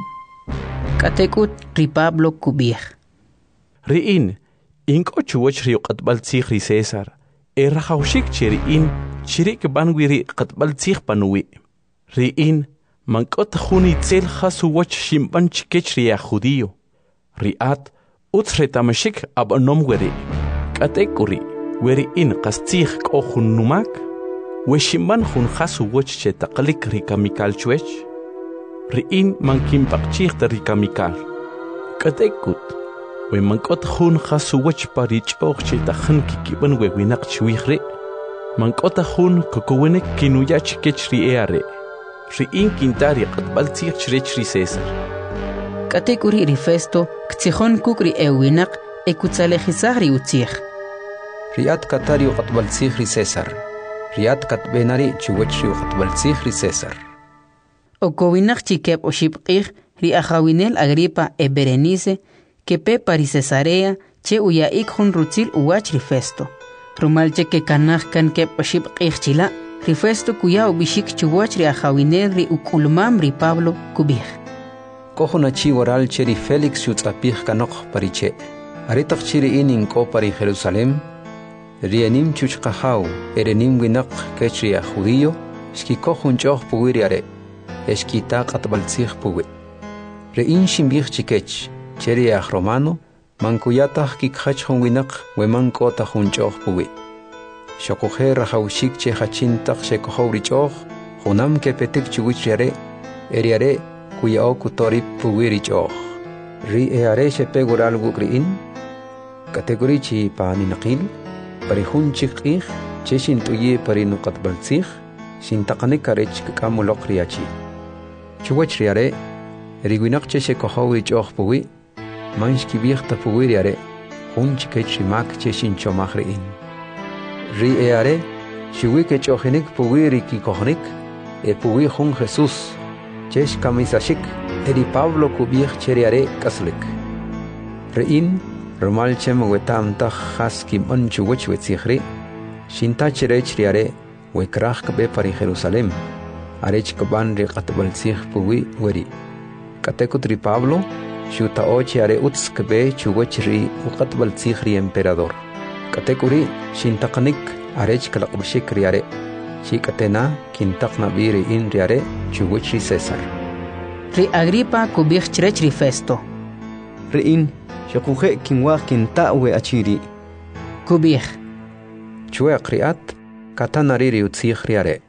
Katekut ri Pablo kubich. Ri'in, inko chuwach ri qatbalzih ri César. Errahaushik chiri'in, chirik banwiri qatbalzih panuwi. Ri'in, mankot huni tzel khasu wach shimban chikech ri a judío. Ri'at, utsretamashik abanom weri. Katekuri, weri in qastzih kohun numak. Weshimban hun khasu wach che taqlik rikamikal chwech. Ri'in mankim pakchih rikamikal. Katekut, we mankot hun khasu wach parich och che takhan kikiban we winak chwihre. Mankot hun kokowenek kinuyach kechri eare. Ri'in kintari qatbaltzih chirechri César. Katekuri rifesto ktsikhon kukri ewinak ekutzalejizah ri utzih. Riat katari qatbaltzih ri César. Riat katbenari chuwach ri qatbaltzih ri César. Okowinak chikep oshipqih ri ajawinel Agripa e Berenice que pe pari Cesarea che uyaik hun rutzil uwach rifesto. Rumal che que kanaj kan kep oshipqih chila rifesto kuya ubishik chuwach ri ajawinel ri ukulmam ri Pablo kubih. Kohuna chi waral cheri Felix yutzapih kanok pariche. Aritak chiri inin ko pari Jerusalem. Rianim chuchqahau erenim winak kechri a judío. Shki kohun choh puwiri are. Eshki ta qatbaltzih puwi. Rein shimbih chikech. Cheri a romano. Mankuyatah kikhach hun winak weman kota hun choh puwi. Shokohe rahaushik che hachintak shekohori choh. Hunam ke petik chuwich are. Eriare. Kuya o kutorip puwiri choh. Ri e are shepe gural gukriin. Kategori chi paani naqil. Pari hun chikih. Cheshin tuye pari nuqat baltzih. Sintaqanik arech kakamulok riachi. Chuwach riare. Riguinak cheshe kohawiri choh puwi. Manshki biechta puwiri are. Hun chikech rimak cheshin chomach riin. Ri e are. Shiwike chohinik puwiri ki kohnik. E puwi hun Jesus. Chesh kamisashik, eri Pablo kubich cheriare kaslik. Rein, romal chem wetam tach has kim onchu wech wetsichri, shinta cherech riare, wekrach kabe pari Jerusalem, arech kaban ri qatbalzih puwi weri. Katekut ri Pablo, shuta ochi are uts kabe chuwech ri uqatbalzih ri emperador. Katekuri, shintaqanik arech kalaqbashik riare. Chikatena kintaqna biri in riare chuwich ri César. Ri Agripa kubich chrech ri festo. Ri in shakuje kinwaq kinta we achiri. Kubich. Chueq riat katanari ri utzih riare.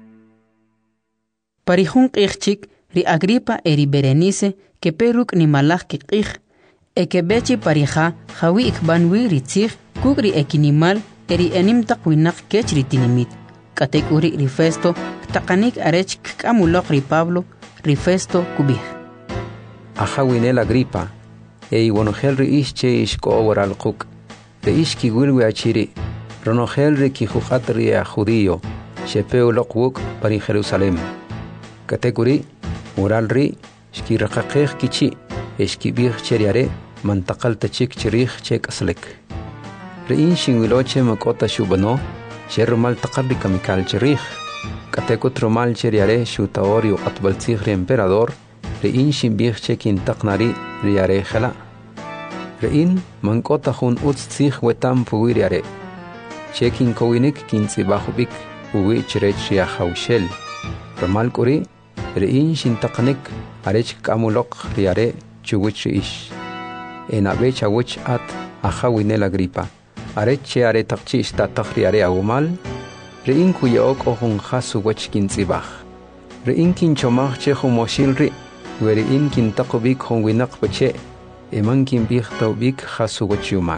Parihun qihchik ri Agripa eri Berenice que peruk ni malach kikih e que bechi parija jawi ikbanwi ri tzih kugri ekinimal eri enim taqwinak kech ri tinimit. Katekuri rifesto taqanik arech kamulok ri Pablo rifesto kubih. Ajawinel Agripa e iwonogel ri ische ishko waral quk de ishki wilwi achiri ronogel ri kijuqat ri a judío shepeu loqwuk pari Jerusalem. Katekuri waral ri shki raqaqih kichi ishki bih cheriare mantaqal tachik chirih chek aslek. Ri inshin wiloche makota shubano Shermal taqarri kamikal cherih. Katekut romal cheriare shutaori o atbaltzih ri emperador. Rein shimbih chekin taqnari riare jala. Rein mankota hun utztzih wetam puwiriare. Chekin kowinik kintzibahubik uwi cherech ria haushel. Romal kuri rein shintaqanik arech kamulok riare chuwich ish. Enabe chawich at ajawinel Agripa. Areche are taqchi ista taqri are agumal. Rein kuya ok ohun khasu wach kintzibah. Rein kin chomach che humoshilri. Werein kin taqubik hon winak pache. Eman kin bih taubik khasu wach yumak.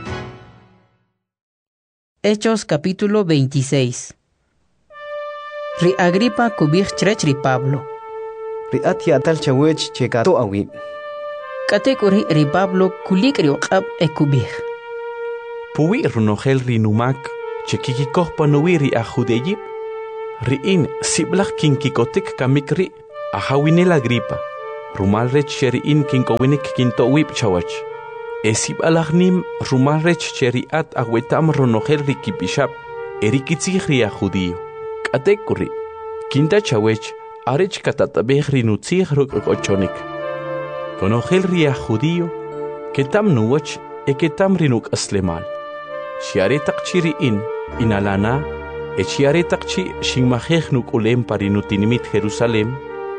Hechos capítulo veintiséis. Ri Agripa kubich chrech ri Pablo. Ri atia tal chawech chekato awi. Katekuri ri Pablo kulik ri oqab e kubich. Puwi runogel ri numak chekikikoh panuwiri a judeyip, riin siblach kinkikotik kamikri a hawinel Agripa, rumalrech cheriin kinkowinik kintowip chawach. Esib alachnim rumalrech cheriat awetam ronogel rikipishap, erikitzihri a judío. Katekuri, kinta chawech, arech katatabehri nutzih ruk ochonik. Konogel ria judío, ketam nuwach e ketam rinuk aslemal. Shiare takchiri in, inalana, e shiare takchi shingmajeh nuk ulem parinutinimit Jerusalem.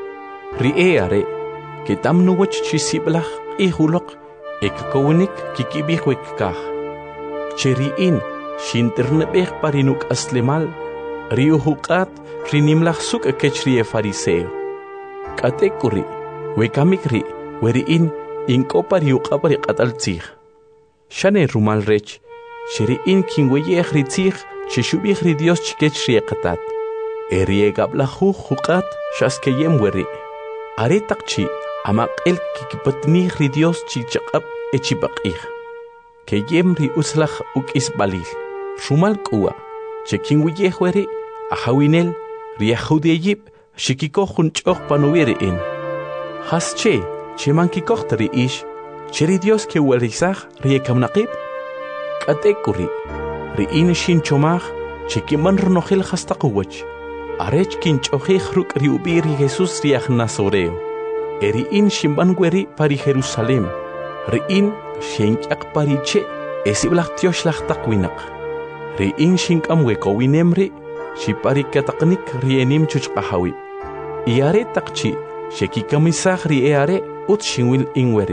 Rie are, ketam nuwach chisiblach ihulok, ek kowenik kikibihwek kah. Cheri in, shinternebeh parinuk aslemal, riuhukat rinimlach suk ekechri e fariseo. Katekuri, wekamikri, weri in, inko pariukapari kataltzih. Shane rumal rech, sheri in kinweye ritzih, chishubih ridios chikechri ekatat. Eriegablahu hukat, shaskeyem weri. Are takchi, amak el kikipatni ridios chichakap echibakih. Keyem ri uslach uk isbalil. Rumal kuwa, chekinweye weri, ahawinel, riahudeyip, shikiko hunchoch panuwiri in. Hasche, chemankikoch tari ish, cheri Dios ke welisach riekamnaqib. Katekuri, riin shin chomach, chekiman ronogel hastakuwach. Arech kinchochich ruk riubiri Jesus riach Nazoreo. Eriin shimbangueri pari Jerusalem. Riin shenkiak pariche, esiblach tioshlach takwinak. Riin shinkamweko winemri, shipari kataknik rienim chuchkahawib. Iare takchi, shekikamisach rieare ut shinwil inweri.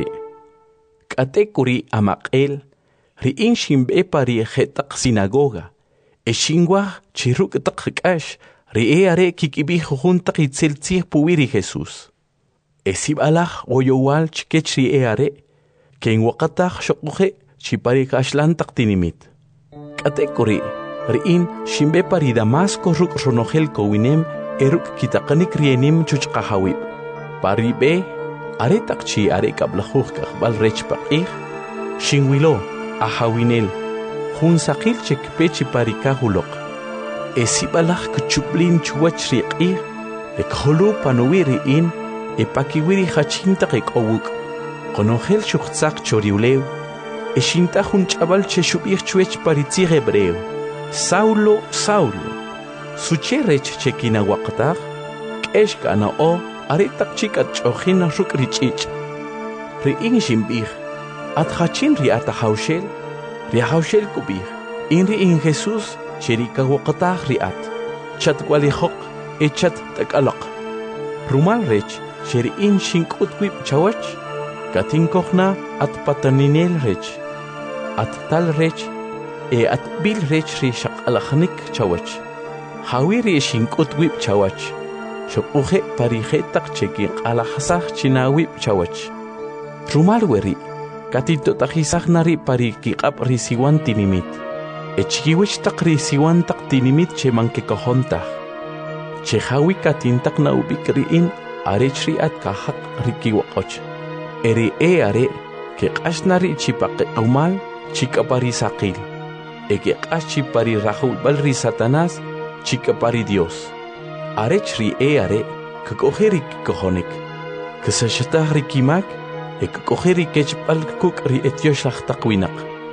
Katekuri amak'el, riin shimbe pari jetak sinagoga. E shingwah chiruk takikash, rieare kikibih juntak itzeltzih puwiri Jesus. Esib alach oyowal chikech rieare, ken wakatach shokuche chipari kashlan taktinimit. Katekuri, riin shimbe pari Damasco ruk ronogel kowinem eruk kitakanik rienim chuchkahawib. Pari be, are takchi are kablahuch kakbal rech pakih, shingwilo, ahawinel, hun sakil chek pechi pari kahulok. Esibalach kuchublin chuwach riqih, ekholu panuwiri in, epakiwiri hachinta kek owuk. Konogel shuchtzak choriulew, eshinta hun chabal cheshubich chuech paritzir hebreo. Saulo, Saulo, sucherech chekina waqtach, keshkana o, aritak chikat chojina ruk richich. Riin shimbich, at hachin ri atahaushel, ri haushel kubich, in ri in Jesus, cherika waqtach riat, chat walihok, e chat takalok. Rumal rech, sheri in shinkutwip chawach, katinkochna at pataninel rech, at tal rech, e at bil rech ri shak alachnik chawach. Hawiri shinkutwip chawach. Shokuhe parije tak cheki alahasach chinawip chawach. Rumal weri, katito takisach nari pariki ap risiwan tinimit. Echkiwich tak risiwan tak tinimit che manke kahontach. Che hawi katintak na ubik riin arech ri at kahak rikiwakoch. Eri e are, ke kashnari chipake umal, chikapari sakil. Eke kashipari rahul balri Satanás, chikapari Dios. Arech ri e are, kakojeri kikohonik. Kasashatah rikimak, e kakojeri kechpal kuk ri etioshach takwinak.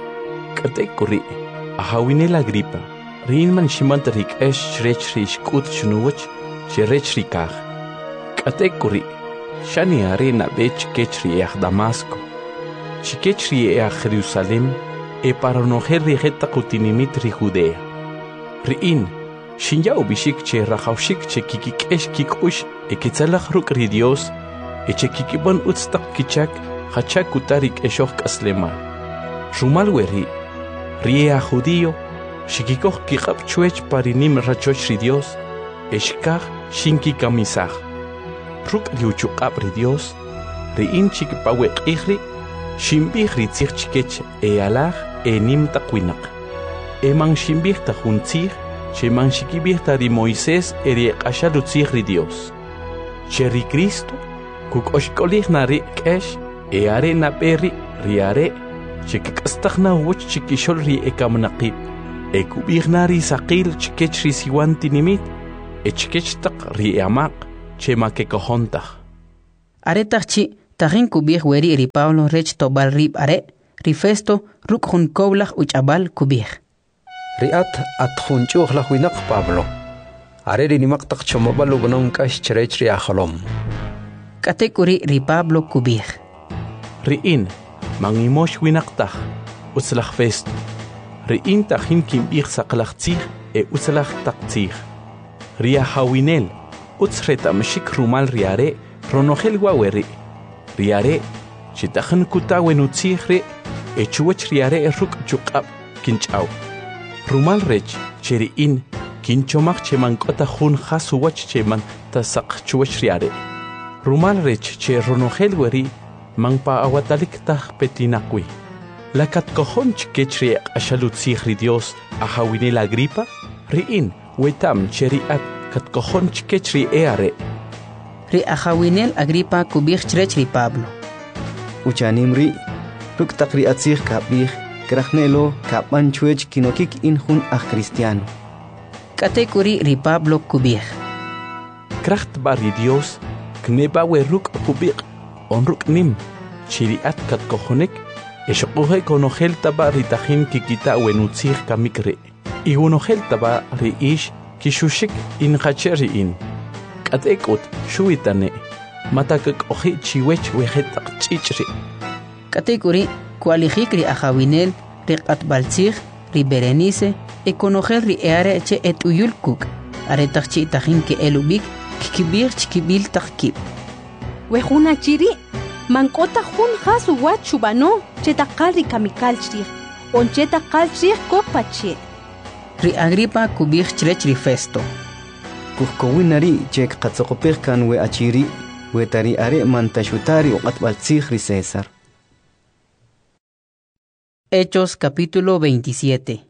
Katekuri, ahawinel Agripa, riinman shimantarik esh shrech ri shkut chunuwach, shrech ri kach. Katekuri, shani are na bech kech ri each Damasco. Chikech ri each Jerusalem, e paranogel ri jetakutinimit ri Judea. Riin, Shinja ubishik che rachaushik che kikikesh kikush e kitzalach ruk ri Dios e che kikibon utstak kichak hachak kutarik eshoch kaslemal. Rumal weri, rie a judío, shikikoch kikap chuech parinim rachoch ri Dios, eshkach shinki kamisach. Ruk riuchukap ri Dios, ri in chikipawek ihri, shimbich ri tzich chikech e alach e nim takwinak. E mang shimbich tajuntzich, Sheman shikibihta ri Moisés eri kashalutzich ri Dios. Cheri Cristo, kuk oshkolich na ri kesh, e are na peri ri are, chikikastach na wuch chikishol ri ekamnaqib. ekubirnari saqil chkech risiwanti nimit echkech taq riamaq chema ke kohontaj Aretachchi tajin kubij weri ri Pablo rech tobal rib are ri Festo ruk hun koblaj uchabal kubij Riat at junchuh la huinaq Pablo are ri nimaq taq chomobal ugonon kash cherech ri aholom Katekuri ri Pablo kubij Riin mangimosh winaqtaj uslaj Festo Riin tajin kimbij saqlajtzij e uslaj taqtzij Ria hawinel utsretamshik rumal riare ronogel waweri riare chitajan kutawen utzihre echuwech riare ruk chuqab kinchaw rumal rech cheriin kinchomaq chemankota jun hasuwach cheman tasaq chuwech riare rumal rech che ronogel weri mangpa awatalik taj petinaqwi lakat kohonch kechri ashalutzihri Dios ahawinel Agripa riin wetam cheriat kat kohonch kechri eare Ri Ahawinel Agripa kubij cherech ri Pablo Uchanimri ruk taqri atzih kabij krajnelo kapan chuech kinokik in jun a cristiano Katekuri ri Pablo kubij Kracht bari Dios kneba we ruk kubij on ruk nim chiriat kat kohonek eshoqohe konogel taba ritajin kikita wenutzih kamikre y unogel taba ri ish kishushik in khacheri in Atekut shuitane matakak oji chiwech wejetaq chichri Katekuri kualijik ri Ahawinel ri qatbaltzij ri Berenice ekonogel ri eare che etuyulkuk aretaqchi tajin ke elubik kikibij chkibil taqkib Wejuna chiri mankota jun hasu wachubano chetaqal ri kamikal chrij on chetaqal chrij kopache Ri Agripa kubij cherech ri Festo Kuhkowinari chek qatzokopej kan we achiri we tari are mantashutari uqatbaltzij ri César Hechos capítulo veintisiete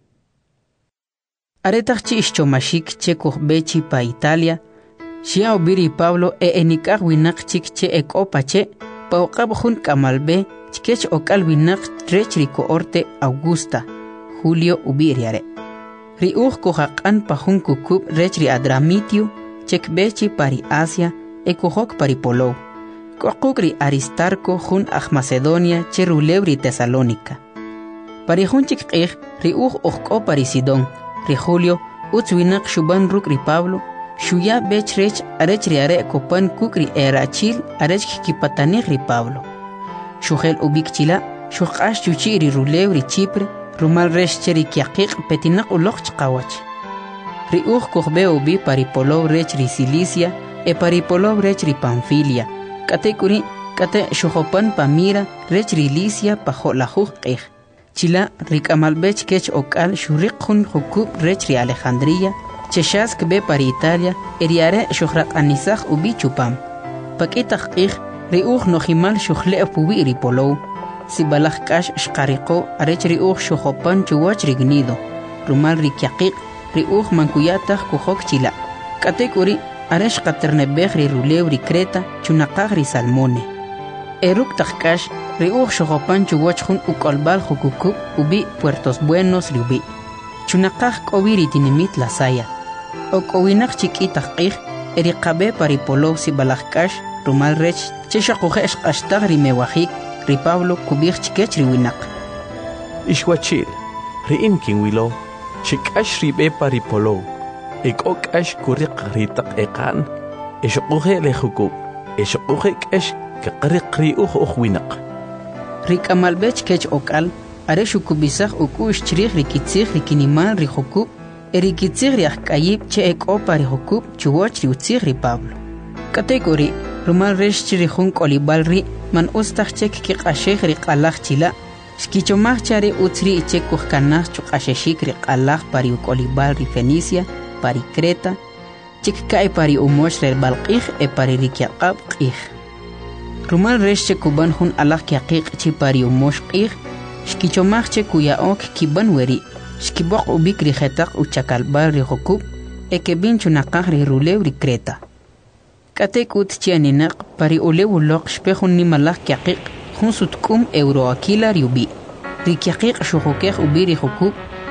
Aretachchi ischomashik che kuhbechi pa Italia Shia obiri Pablo e enikaj winaq chik che ekopache pa uqab jun kamalbe chkech okal winaq trech ri cohorte Augusta Julio ubiriare Ri uj kuhaqan pa jun kukub rech ri Adramitio chekbechi pari Asia e kuhok pari Polow Kokuk ri Aristarco jun aj Macedonia che rulew ri Tesalónica Pari jun chikqij ri uj ujko pari Sidón ri Julio utz winaq shuban ruk ri Pablo shuya bech rech arech ri are kopan kuk ri erachil arech kipatanij ri Pablo Shugel ubik chila shuqash chuchi ri rulew ri Chipre Rumal resh cheri kiaqiq petinak uloq chqawach. Ri uj kuhbe ubi paripolow rech ri Cilicia e paripolow rech ri Panfilia. Kate kuri kate shuhopan pamira rech ri Licia pa jolajuj qij. Chila ri kamalbech kech okal shuriq jun jukub rech ri Alejandría cheshas kbe pari Italia eriare shuhraq anisaj ubi chupam. Pakitaq qij ri uj nojimal shuhle pubi ri polow. Si balaj kash shqariqo arech ri uj shuhopan chuwach rignido rumal ri kiaqiq ri uj mankuyataq kuhok chila katekuri aresh qaternebej ri rulew ri Creta chunaqaj ri Salmone eruk taq kash ri uj shuhopan chuwach jun ukolbal jukukub ubi Puertos Buenos ri ubi chunaqaj k'owi ri tinimit Lasaya ok'owinaq chik'itaq qij eri qabe paripolow si balaj kash rumal rech cheshaquje shqashtaq ri mewajik ri Pablo kubij chikech ri winaq Ishwachil ri inkin wilo chikash ri be pari polow ekokash kuriq ri taq eqan eshuquje le jukub eshuquje kash kaqriq ri uj uj winaq ri kamalbech kech okal are shukubisaj ukush chrij ri kitzij ri kinimal ri jukub eri kitzij ri ajkayib che ekopa ri jukub chuwach ri utzij ri Pablo kategori rumal resh chiri jun kolibal ri man ustaj chek ki qashej ri qalaj chila shkichomaj chari utzri ichek kuhkanaj chuqasheshik ri qalaj pari kolibal ri Fenicia pari Creta chik kai pari umosh ri balqij e pari ri kiaqab qij rumal resh chek kuban jun alaj kiaqiq chi pari umosh qij shkichomaj chek kuyaok kiban weri shkiboq ubik ri jetaq uchakalbal ri jukub e kebin chunaqaj ri rulew ri Creta Katekut chianinaq pari ulew uloq shpejun nimalaj kiaqiq jun sutkum euroakila ri ubi ri kiaqiq shuhukej ubi ri jukub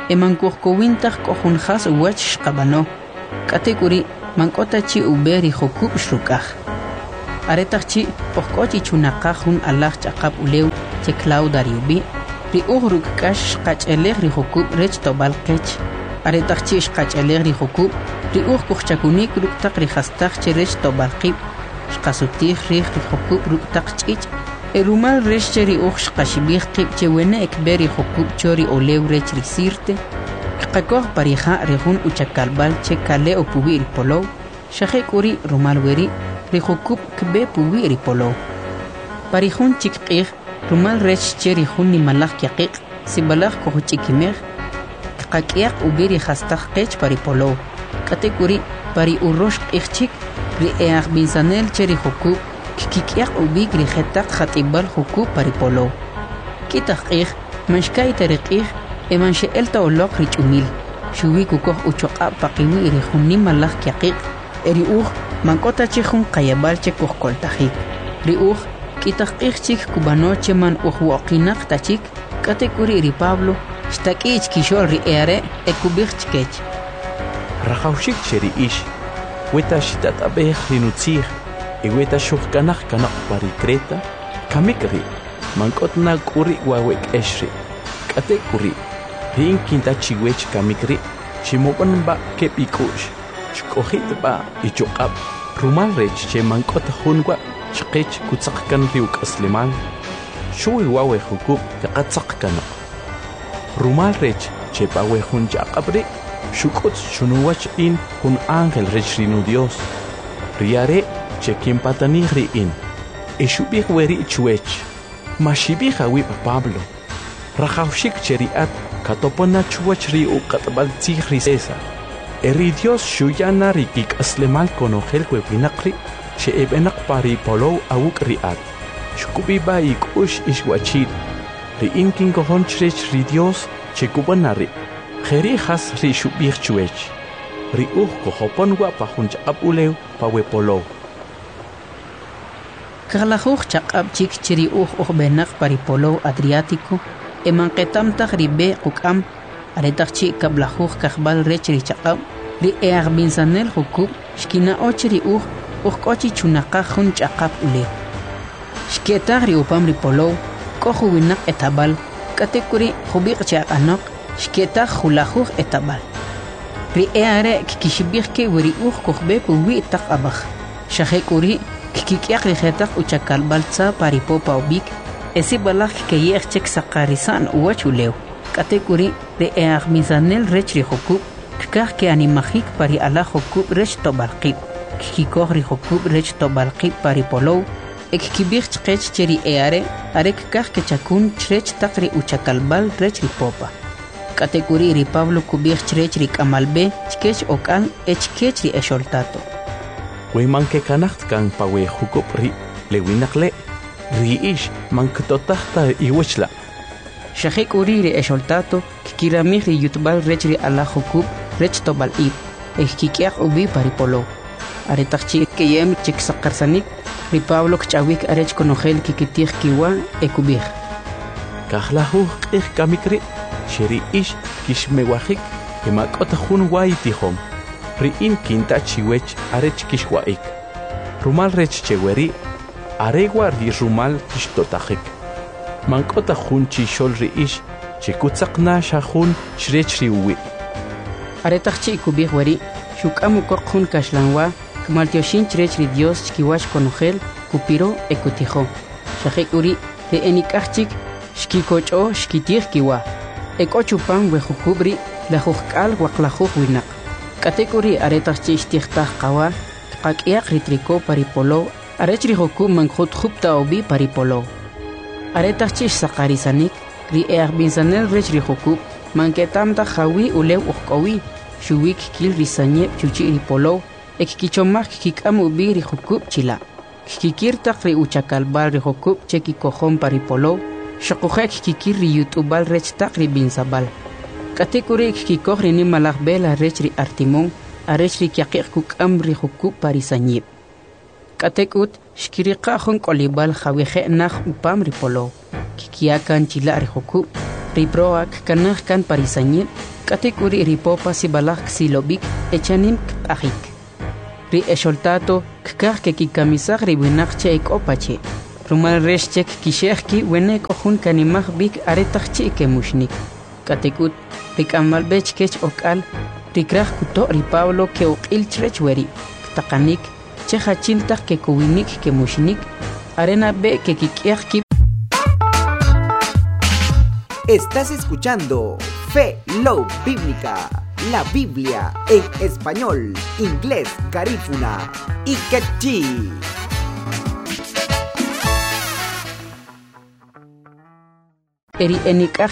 emankuhkowintaq kohunjas uwach shqabano katekuri mankota chi uberi hokub shrukaj aretaq chi pohkochi chunaqajun alaj chaqab ulew che Claudia riubi ri uhruk kash qach'elej ri hokub rech tobal qech aretaq chi shqach'elej ri hokub ri uj kuhchakunik ruktaq ri hastaq che rech tobal qib shqasutij rij ri hokub ruktaq ch'ich erumal rech che ri uj shqashibij qib che wene ekberi hokub chori olew rech ri sirte qakoj parija rejun uchakalbal che kale opubi ri polow shajek uri rumal weri ri hokub kbe pubi ri polow parijun chikqij rumal rech che ri jun nimalaj kyaqiq sibalaj kohuchikimej qak'yaq ubi ri hastaq qech pari polow katek uri pari urosh q'ijchik ri eaj binsanel che ri hokub kik'yaq ubi ri jetaq khatibal hokub pari polow kitaq q'ij manshkay tari q'ij eman she'el taoloq ri ch'umil shuwi kukoj uchoq'ab paqiwi ri jun nimalaj kyaqiq eri uj mankota che jun qayabal che kojkoltajik ri uj kitaq q'ij chik kubano che man uj woqinaq tachik katek uri ri Pablo shtak'ich kishol ri eare ekubij chkech rajawshik che ri ix weta shitat'abej ri nutzij y weta shujkanaj kanaq pari Creta kamik ri mank'ot na k'uri wawe k'ex ri k'atek uri ri inkinta chiwech kamik ri chimob'an ba kep'ik'u'x xk'ojit ba ichoq'ab rumal rech che mank'ot jun wa chqech kutzaq kan ri uk'aslimal shuwi wawe hukub kaqatzaq kanaq rumal rech che pawe jun chaq'ab ri shuk'ut shunuwach in jun ángel rech ri nu Dios riare che kimpatanij ri in e shubij weri chwech mashibij awi pa Pablo rajawshik che ri at katopona chuwach ri uqatbal tzij ri César eri Dios shuyana ri kik'aslimal konojel wewinaq ri che ebenaq pari polow awuk ri at shkubi ba ik'ux ixwachil ri inkin kojon chrech ri Dios che kubana ri jeri has ri shubij chwech ri uj kohopon wa pa jun chaq'ab ulew pa we polow kalajuj chaq'ab chik chiri uj uj benaq pari polow Adriático eman qetamtaj ri be quk'am aretaq chi kablajuj kajbal rech ri chaq'ab ri eaj binsanel hukub shkina och ri uj uj k'ochi chunaqaj jun ch'aqab ulew shketaj ri upam ri polow k'oju winaq etabal katekuri jubiq chaq'anoq shketaj julajuj etabal ri eare kikishibij ke weri uj kojbe puwi taq abaj shajek uri kikik'yaq ri jetaq uchakalbal tza pari popa ubik esi balaj keyej chek saqarisan uwach ulew katek uri ri eaj misanel rech ri hokub kikaj ke animajik pari ala hokub rech tobalqib kikikoj ri hokub rech tobalqib pari polow ekkibij chqech che ri eare are kikaj ke chakun chrech taq ri uchakalbal rech ri popa katek uri ri Pablo kubij chrech ri k'amalbe chkech ok'an echkech ri exoltato Weyman ke kanacht kan pa we hukub ri lewinaqle ri ish man ktotajta iwechla shajek uri ri exoltato kikiramij ri yutbal rech ri ala hukub rech tobal ib ekik'yaq ubi pari polow aretaq chi keyem chik saqarsanik ri Pablo kch'awik arech konojel kikitij kiwa ekubij kajlajuj q'ij kamik ri sheri ish kishmewajik emak'ot jun way tijom ri in kinta chiwech arech kishwaik rumal rech cheweri aregwa ri rumal kishtotajik mank'ota jun chixol ri ish chikutzaqna shajun shrech ri uwi aretaq chi kubij weri shuk'am ukoq jun kaxlanwa kmaltioshin chrech ri Dios chkiwach konojel kupiro ekutijo shajek uri ri enik'aj chik shkikoch'o shkitij kiwa ek'ochupan wejukubri lajujk'al waqlajuj winaq katek uri aretaq chi ixtijtaj qawa qak'yaq ri triko pari polow arech ri hokub mankhut jupta obi pari polow aretaq chi saqarisanik ri eaj binsanel rech ri hokub manketamta jawi ulew ujk'owi shuwik kil ri sañeb chuchi ri polow ekkichomaj kik'am ubi ri hokub chila kikirtaq ri uchakalbal ri hokub che kikojon pari polow shaqujek kikir ri yut'ubal rech taq ri binsabal katek uri kikoj ri nimalaj bela rech ri Artimon arech ri kyaqiq kuk'am ri hukub pari sañib katek ut shkiriqa jun k'olibal jawije'naj upam ri polow kikiyakan chila ri hukub ri proak kanaj kan pari sañib katikuri ripopa sibalak silobik echanim k'ajik. Ri esholtato kkaj ke kikamisak riwinak che ekopache. Rumal reshchek kisheki wenek ojun kanimaj bik aretachchi ke mushnik. Katikut rikamal bech kech okal rikraj kuto ri Pablo ke uqil chrechweri. Takanik che hachiltak ke kuwinik ke mushnik arena be ke kikiaj. Estás escuchando Fe Love Bíblica, la Biblia en español, inglés, garífuna y quechí. Eri enikaj